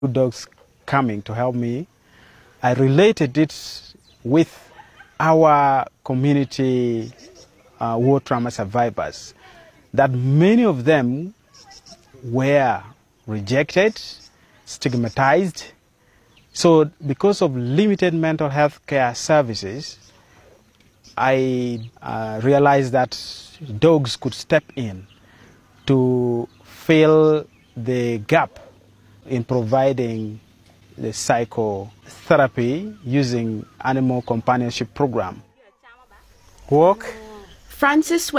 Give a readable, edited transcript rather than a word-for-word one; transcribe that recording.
Dogs coming to help me, I related it with our community war trauma survivors, that many of them were rejected, stigmatized. So because of limited mental health care services, I realized that dogs could step in to fill the gap in providing the psychotherapy using animal companionship program. Walk. Francis